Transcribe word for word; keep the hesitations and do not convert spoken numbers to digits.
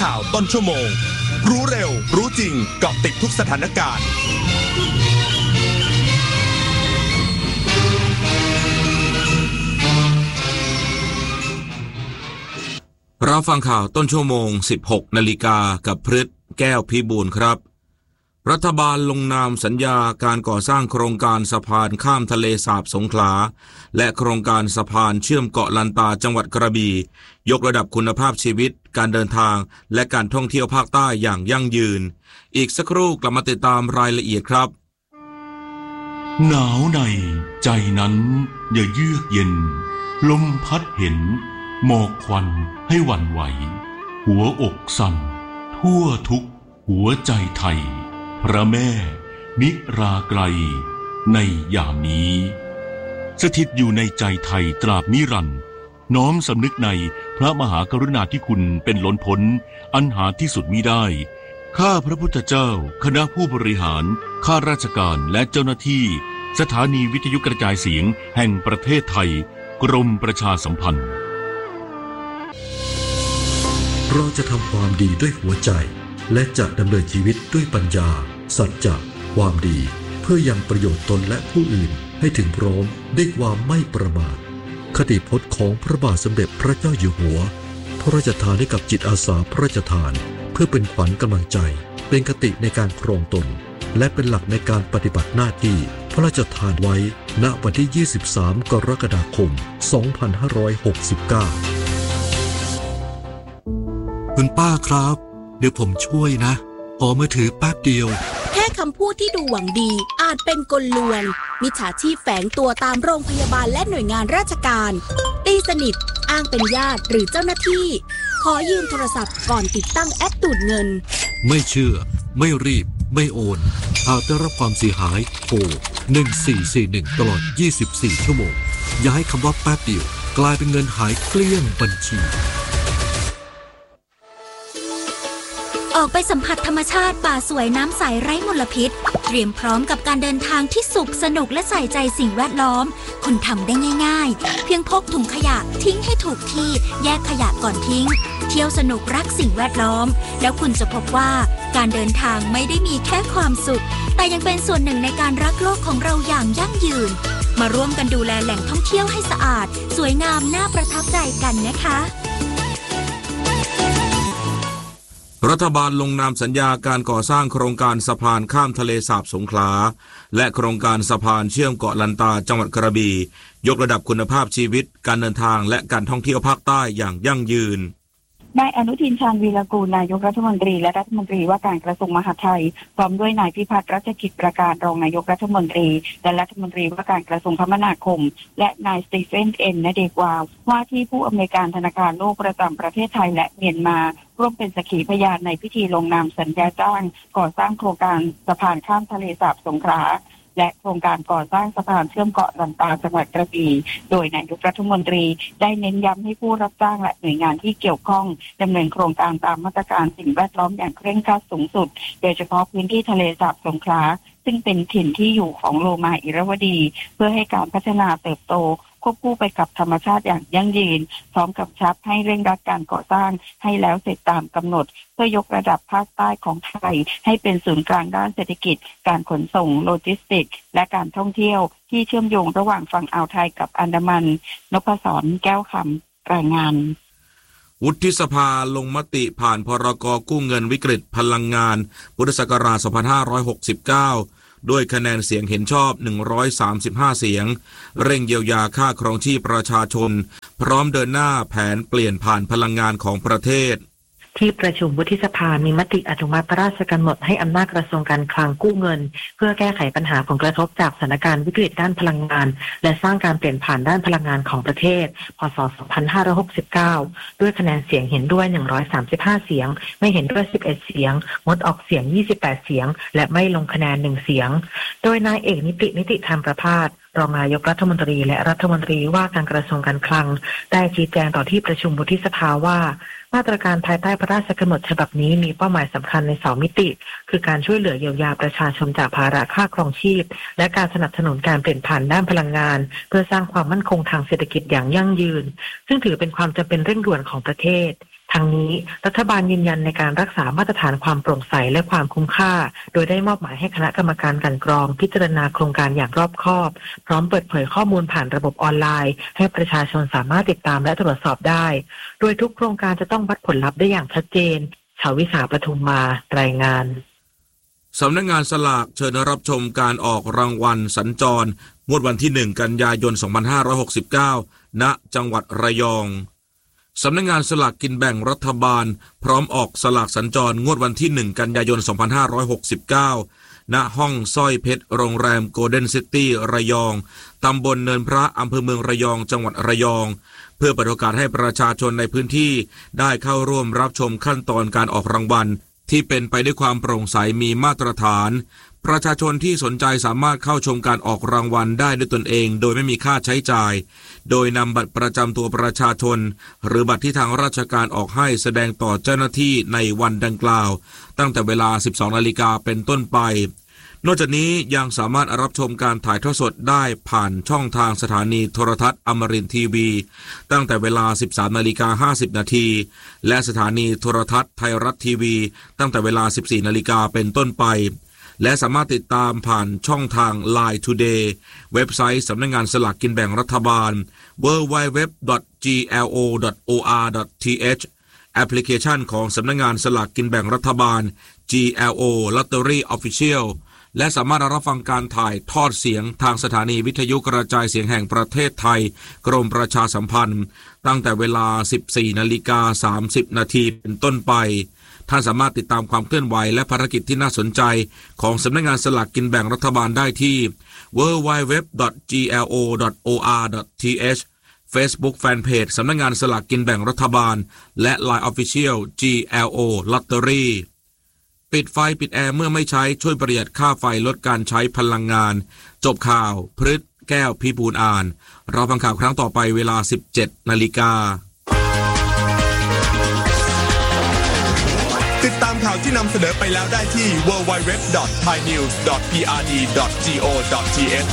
ข่าวต้นชั่วโมงรู้เร็วรู้จริงเกาะติดทุกสถานการณ์รับฟังข่าวต้นชั่วโมง สิบหกนาฬิกากับพฤทธิ์แก้วพิบูลครับรัฐบาลลงนามสัญญาการก่อสร้างโครงการสะพานข้ามทะเลสาบสงขลาและโครงการสะพานเชื่อมเกาะลันตาจังหวัดกระบี่ยกระดับคุณภาพชีวิตการเดินทางและการท่องเที่ยวภาคใต้อย่างยั่งยืนอีกสักครู่กลับมาติดตามรายละเอียดครับหนาวในใจนั้นอย่าเยือกเย็นลมพัดเห็นหมอกควันให้หวั่นไหวหัวอกสั่นทั่วทุกหัวใจไทยพระแม่นิราไกลในยามนี้สถิตอยู่ในใจไทยตราบนิรันดร์น้อมสำนึกในพระมหากรุณาธิคุณเป็นล้นพ้นอันหาที่สุดมิได้ข้าพระพุทธเจ้าคณะผู้บริหารข้าราชการและเจ้าหน้าที่สถานีวิทยุกระจายเสียงแห่งประเทศไทยกรมประชาสัมพันธ์เราจะทำความดีด้วยหัวใจและจะดำเนินชีวิตด้วยปัญญาสัจจะความดีเพื่อยังประโยชน์ตนและผู้อื่นให้ถึงพร้อมด้วยความไม่ประมาทคติพจน์ของพระบาทสมเด็จพระเจ้าอยู่หัวพระราชทานให้กับจิตอาสาพระราชทานเพื่อเป็นขวัญกำลังใจเป็นคติในการครองตนและเป็นหลักในการปฏิบัติหน้าที่พระราชทานไว้ณวันที่ยี่สิบสามกรกฎาคมสองพันห้าร้อยหกสิบเก้าคุณป้าครับเดี๋ยวผมช่วยนะขอมือถือแป๊บเดียวแค่คำพูดที่ดูหวังดีอาจเป็นกลลวงมิจฉาชีพแฝงตัวตามโรงพยาบาลและหน่วยงานราชการตีสนิทอ้างเป็นญาติหรือเจ้าหน้าที่ขอยืมโทรศัพท์ก่อนติดตั้งแอปดูดเงินไม่เชื่อไม่รีบไม่โอนหากได้รับความเสียหายโทรหนึ่งสี่สี่หนึ่งตลอดยี่สิบสี่ชั่วโมงอย่าให้คำว่าแป๊บเดียวกลายเป็นเงินหายเกลี้ยงบัญชีออกไปสัมผัสธรรมชาติป่าสวยน้ำใสไร้มลพิษเตรียมพร้อมกับการเดินทางที่สุขสนุกและใส่ใจสิ่งแวดล้อมคุณทำได้ง่ายๆเพียงพกถุงขยะทิ้งให้ถูกที่แยกขยะก่อนทิ้งเที่ยวสนุกรักสิ่งแวดล้อมแล้วคุณจะพบว่าการเดินทางไม่ได้มีแค่ความสุขแต่ยังเป็นส่วนหนึ่งในการรักโลกของเราอย่างยั่งยืนมาร่วมกันดูแลแหล่งท่องเที่ยวให้สะอาดสวยงามน่าประทับใจกันนะคะรัฐบาลลงนามสัญญาการก่อสร้างโครงการสะพานข้ามทะเลสาบสงขลาและโครงการสะพานเชื่อมเกาะลันตาจังหวัดกระบี่ยกระดับคุณภาพชีวิตการเดินทางและการท่องเที่ยวภาคใต้อย่างยั่งยืนนายอนุทินชาญวีรกูลนายกรัฐมนตรีและรัฐมนตรีว่าการกระทรวงมหาดไทยพร้อมด้วยนายพิพัฒน์รัชกิจประการรองนายกรัฐมนตรีและรัฐมนตรีว่าการกระทรวงคมนาคมและนายสตีเฟนเอ็นนเดกวาว่าที่ผู้อำนวยการธนาคารโลกประจำประเทศไทยและเมียนมาร่วมเป็นสักขีพยานในพิธีลงนามสัญญาจ้างก่อสร้างโครงการสะพานข้ามทะเลสาบสงขลาและโครงการก่อสร้างสะพานเชื่อมเกาะลันตาจังหวัดกระบี่โดยนายกรัฐมนตรีได้เน้นย้ำให้ผู้รับจ้างและหน่วยงานที่เกี่ยวข้องดำเนินโครงการตามมาตรการสิ่งแวดล้อมอย่างเคร่งครัดสูงสุดโดยเฉพาะพื้นที่ทะเลสาบสงขลาซึ่งเป็นถิ่นที่อยู่ของโลมาอิรวดีเพื่อให้การพัฒนาเติบโตควบคู่ไปกับธรรมชาติอย่างยั่งยืนพร้อมกับชับให้เร่งรัดการก่อสร้างให้แล้วเสร็จตามกำหนดเพื่อยกระดับภาคใต้ของไทยให้เป็นศูนย์กลางด้านเศรษฐกิจการขนส่งโลจิสติกส์และการท่องเที่ยวที่เชื่อมโยงระหว่างฝั่งอ่าวไทยกับอันดามันนพศรแก้วคำรายงานวุฒิสภาลงมติผ่านพรกกู้เงินวิกฤตพลังงานพุทธศักราชสองพันห้าร้อยหกสิบเก้าด้วยคะแนนเสียงเห็นชอบหนึ่งร้อยสามสิบห้าเสียงเร่งเยียวยาค่าครองชีพประชาชนพร้อมเดินหน้าแผนเปลี่ยนผ่านพลังงานของประเทศที่ประชุมวุฒิสภามีมติอนุมัติพระราชกำหนดให้อำนาจกระทรวงการคลังกู้เงินเพื่อแก้ไขปัญหาผลกระทบจากสถานการณ์วิกฤตด้านพลังงานและสร้างการเปลี่ยนผ่านด้านพลังงานของประเทศพ.ศ. สองพันห้าร้อยหกสิบเก้าด้วยคะแนนเสียงเห็นด้วยหนึ่งร้อยสามสิบห้าเสียงไม่เห็นด้วยสิบเอ็ดเสียงงดออกเสียงยี่สิบแปดเสียงและไม่ลงคะแนนหนึ่งเสียงโดยนายเอกนิตินิติธรรมประภาสรองนายกรัฐมนตรีและรัฐมนตรีว่าการกระทรวงการคลังได้ชี้แจงต่อที่ประชุมวุฒิสภาว่ามาตรการภายใต้พระราชกำหนดฉบับนี้มีเป้าหมายสำคัญในสองมิติคือการช่วยเหลือเยียวยาประชาชนจากภาระค่าครองชีพและการสนับสนุนการเปลี่ยนผ่านด้านพลังงานเพื่อสร้างความมั่นคงทางเศรษฐกิจอย่างยั่งยืนซึ่งถือเป็นความจำเป็นเร่งด่วนของประเทศทางนี้รัฐบาลยืนยันในการรักษามาตรฐานความโปร่งใสและความคุ้มค่าโดยได้มอบหมายให้คณะกรรมการกลั่นกรองพิจารณาโครงการอย่างรอบคอบพร้อมเปิดเผยข้อมูลผ่านระบบออนไลน์ให้ประชาชนสามารถติดตามและตรวจสอบได้โดยทุกโครงการจะต้องวัดผลลัพธ์ได้อย่างชัดเจนชาววิสาปทุมมารายงานสำนักงานสลากเชิญรับชมการออกรางวัลสัญจรงวดวันที่หนึ่งกันยายนสองพันห้าร้อยหกสิบเก้าณจังหวัดระยองสำนักงานสลากกินแบ่งรัฐบาลพร้อมออกสลากสัญจรงวดวันที่หนึ่งกันยายนสองพันห้าร้อยหกสิบเก้าณห้องสร้อยเพชรโรงแรมโกลเด้นซิตี้ระยองตำบลเนินพระอำเภอเมืองระยองจังหวัดระยองเพื่อเปิดโอกาสให้ประชาชนในพื้นที่ได้เข้าร่วมรับชมขั้นตอนการออกรางวัลที่เป็นไปด้วยความโปร่งใสมีมาตรฐานประชาชนที่สนใจสามารถเข้าชมการออกรางวัลได้ด้วยตนเองโดยไม่มีค่าใช้จ่ายโดยนำบัตรประจำตัวประชาชนหรือบัตรที่ทางราชการออกให้แสดงต่อเจ้าหน้าที่ในวันดังกล่าวตั้งแต่เวลา สิบสองนาฬิกา นเป็นต้นไปนอกจากนี้ยังสามารถรับชมการถ่ายทอดสดได้ผ่านช่องทางสถานีโทรทัศน์อมรินทร์ทีวีตั้งแต่เวลา สิบสามนาฬิกาห้าสิบนาที นและสถานีโทรทัศน์ไทยรัฐทีวีตั้งแต่เวลา สิบสี่นาฬิกา นเป็นต้นไปและสามารถติดตามผ่านช่องทาง ไลน์ Today เว็บไซต์สำนักงานสลากกินแบ่งรัฐบาล ดับเบิลยู ดับเบิลยู ดับเบิลยู ดอท จี แอล โอ ดอท โอ อาร์ ดอท ที เอช แอปพลิเคชันของสำนักงานสลากกินแบ่งรัฐบาล จี แอล โอ Lottery Official และสามารถรับฟังการถ่ายทอดเสียงทางสถานีวิทยุกระจายเสียงแห่งประเทศไทยกรมประชาสัมพันธ์ตั้งแต่เวลา สิบสี่นาฬิกาสามสิบนาที นเป็นต้นไปท่านสามารถติดตามความเคลื่อนไหวและภารกิจที่น่าสนใจของสำนักงานสลากกินแบ่งรัฐบาลได้ที่ ดับเบิลยู ดับเบิลยู ดับเบิลยู ดอท จี แอล โอ ดอท โอ อาร์ ดอท ที เอช Facebook Fanpage สำนักงานสลากกินแบ่งรัฐบาลและ ไลน์ Official จี แอล โอ Lottery ปิดไฟปิดแอร์เมื่อไม่ใช้ช่วยประหยัดค่าไฟลดการใช้พลังงานจบข่าวพฤษแก้วพิบูลอ่านเราฟังข่าวครั้งต่อไปเวลา สิบเจ็ดนาฬิกาติดตามข่าวที่นำเสนอไปแล้วได้ที่ ดับเบิลยู ดับเบิลยู ดับเบิลยู ดอท ไทยนิวส์ ดอท พี อาร์ ดี ดอท จี โอ ดอท ที เอช